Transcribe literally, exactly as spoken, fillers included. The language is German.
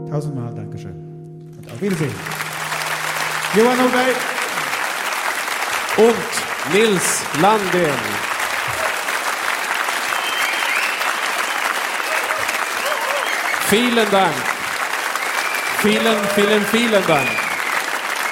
Tausendmal Dankeschön. Und auf Wiedersehen. Johan Holberg. Und Nils Landén. Vielen Dank. Vielen, vielen, vielen Dank.